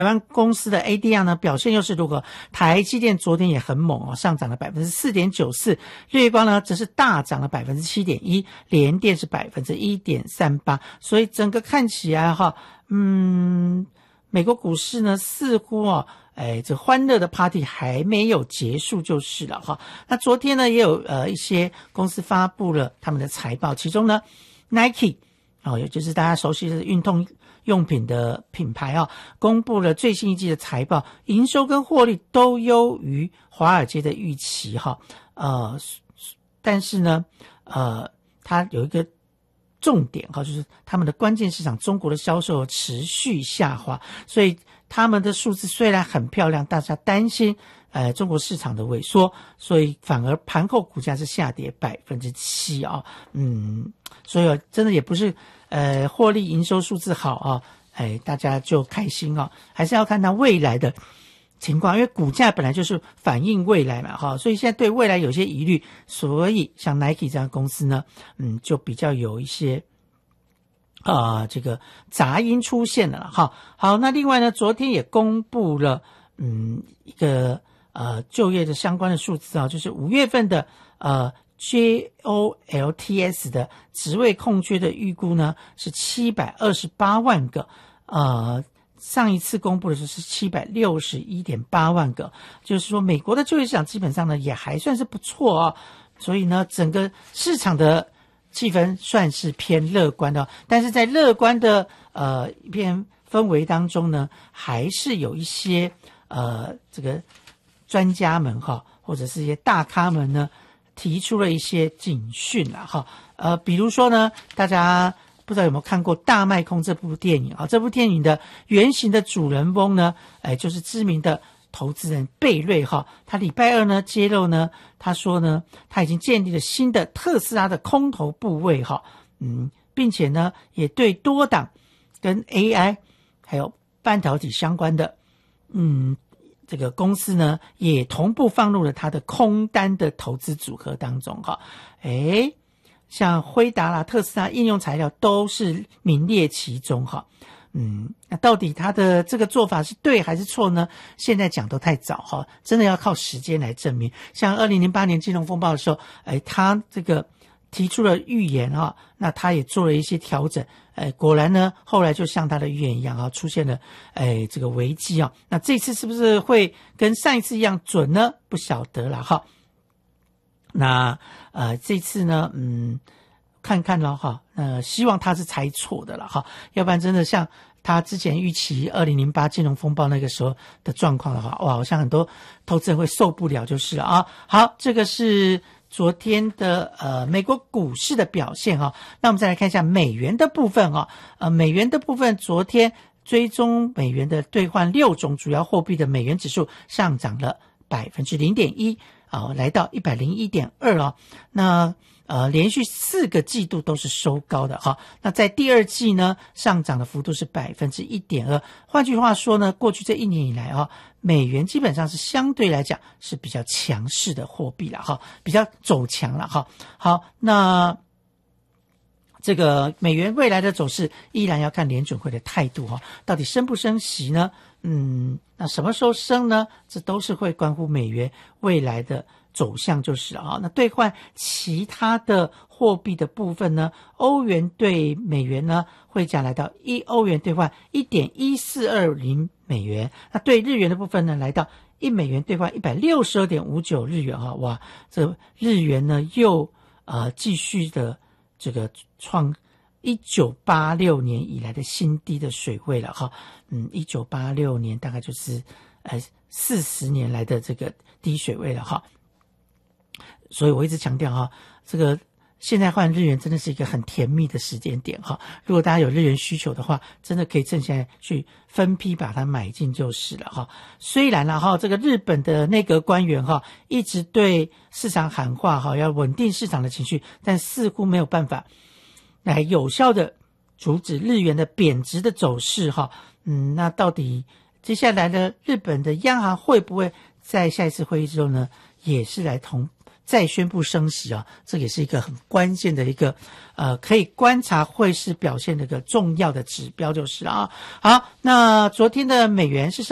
台湾公司的 ADR 呢表现又是如何？台积电昨天也很猛哦，上涨了 4.94%， 日月光呢则是大涨了 7.1%， 联电是 1.38%， 所以整个看起来美国股市呢似乎这欢乐的 party 还没有结束就是了哈。那昨天呢也有一些公司发布了他们的财报，其中呢 Nike 也就是大家熟悉的运动用品的品牌公布了最新一季的财报，营收跟获利都优于华尔街的预期但是呢它有一个重点就是他们的关键市场中国的销售持续下滑，所以他们的数字虽然很漂亮，大家担心中国市场的萎缩，所以反而盘后股价是下跌 7% 所以真的也不是获利营收数字好大家就开心还是要看它未来的情况，因为股价本来就是反映未来嘛所以现在对未来有些疑虑，所以像 Nike 这样的公司呢就比较有一些这个杂音出现了好，那另外呢昨天也公布了一个就业的相关的数字就是5月份的JOLTS 的职位空缺的预估呢是728万个上一次公布的时候是 761.8 万个，就是说美国的就业市场基本上呢也还算是不错所以呢整个市场的气氛算是偏乐观的但是在乐观的一片氛围当中呢，还是有一些这个专家们或者是一些大咖们呢提出了一些警讯比如说呢大家不知道有没有看过《大卖空》这部电影这部电影的原型的主人翁呢就是知名的投资人贝瑞他礼拜二呢揭露呢，他说呢他已经建立了新的特斯拉的空头部位并且呢也对多档跟 AI 还有半导体相关的这个公司呢也同步放入了他的空单的投资组合当中像辉达啦、特斯拉应用材料都是名列其中那到底他的这个做法是对还是错呢？现在讲都太早真的要靠时间来证明。像2008年金融风暴的时候他这个提出了预言那他也做了一些调整果然呢后来就像他的预言一样出现了这个危机那这次是不是会跟上一次一样准呢？不晓得啦那这次呢看看咯希望他是猜错的啦要不然真的像他之前预期2008金融风暴那个时候的状况的话好像很多投资人会受不了就是了好，这个是昨天的美国股市的表现那我们再来看一下美元的部分美元的部分昨天追踪美元的兑换6种主要货币的美元指数上涨了 0.1%来到 101.2 那连续4个季度都是收高的那在第二季呢上涨的幅度是 1.2%， 换句话说呢过去这1年以来美元基本上是相对来讲是比较强势的货币啦比较走强啦好，那这个美元未来的走势依然要看联准会的态度到底升不升息呢那什么时候升呢？这都是会关乎美元未来的走向就是了那兑换其他的货币的部分呢，欧元对美元呢汇价来到1欧元兑换 1.1420 美元，那对日元的部分呢来到1美元兑换 162.59 日元哇，这日元呢又继续的这个创1986年以来的新低的水位了1986年大概就是40年来的这个低水位了所以我一直强调这个现在换日元真的是一个很甜蜜的时间点如果大家有日元需求的话，真的可以趁现在去分批把它买进就是了虽然这个日本的内阁官员一直对市场喊话要稳定市场的情绪，但似乎没有办法来有效的阻止日元的贬值的走势那到底接下来的日本的央行会不会在下一次会议之后呢也是来再宣布升息啊，这也是一个很关键的一个可以观察汇市表现的一个重要的指标就是啊。好，那昨天的美元是